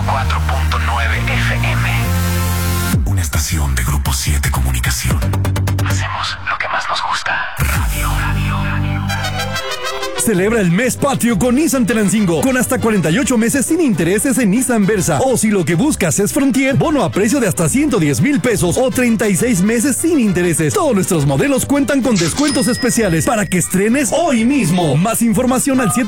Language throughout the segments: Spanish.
FM. Una estación de Grupo 7 Comunicación. Hacemos lo que más nos gusta. Radio. Celebra el mes patrio con Nissan Tenancingo, con hasta 48 meses sin intereses en Nissan Versa. O si lo que buscas es Frontier, bono a precio de hasta 110,000 pesos o 36 meses sin intereses. Todos nuestros modelos cuentan con descuentos especiales para que estrenes hoy mismo. Más información al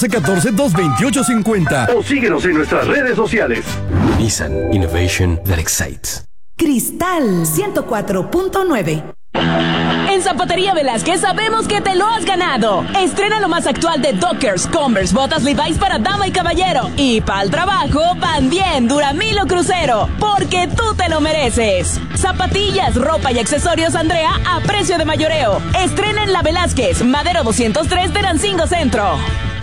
714-228-50 o síguenos en nuestras redes sociales. Nissan Innovation that excites. Cristal 104.9. En Zapatería Velázquez sabemos que te lo has ganado. Estrena lo más actual de Dockers, Converse, botas Levi's para dama y caballero. Y para el trabajo, Van Dien, Duramil o Crucero, porque tú te lo mereces. Zapatillas, ropa y accesorios Andrea a precio de mayoreo. Estrena en La Velázquez, Madero 203 de Tenancingo Centro.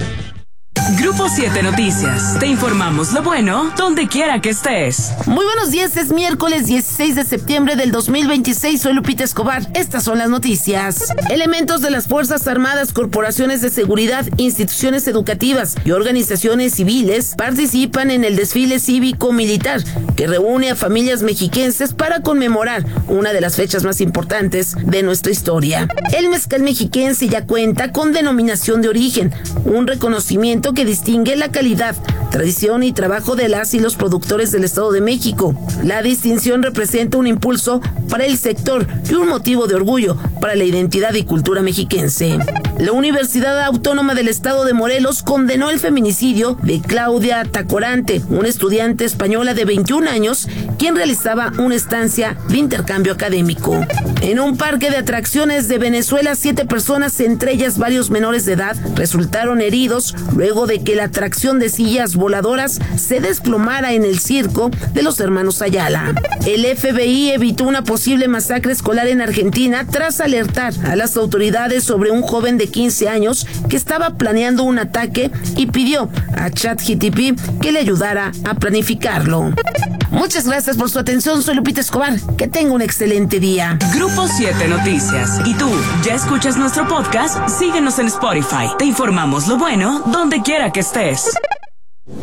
Grupo 7 Noticias. Te informamos lo bueno donde quiera que estés. Muy buenos días, es miércoles 16 de septiembre del 2026. Soy Lupita Escobar. Estas son las noticias. Elementos de las Fuerzas Armadas, corporaciones de seguridad, instituciones educativas y organizaciones civiles participan en el desfile cívico-militar que reúne a familias mexiquenses para conmemorar una de las fechas más importantes de nuestra historia. El mezcal mexiquense ya cuenta con denominación de origen, un reconocimiento que distingue la calidad, tradición y trabajo de las y los productores del Estado de México. La distinción representa un impulso para el sector y un motivo de orgullo para la identidad y cultura mexiquense. La Universidad Autónoma del Estado de Morelos condenó el feminicidio de Claudia Tacorante, una estudiante española de 21 años, quien realizaba una estancia de intercambio académico. En un parque de atracciones de Venezuela, 7 personas, entre ellas varios menores de edad, resultaron heridos luego de que la atracción de sillas voladoras se desplomara en el circo de los hermanos Ayala. El FBI evitó una posible masacre escolar en Argentina tras alertar a las autoridades sobre un joven de 15 años que estaba planeando un ataque y pidió a ChatGPT que le ayudara a planificarlo. Muchas gracias por su atención, soy Lupita Escobar. Que tenga un excelente día. Grupo 7 Noticias. ¿Y tú, ya escuchas nuestro podcast? Síguenos en Spotify. Te informamos lo bueno donde quiera que estés.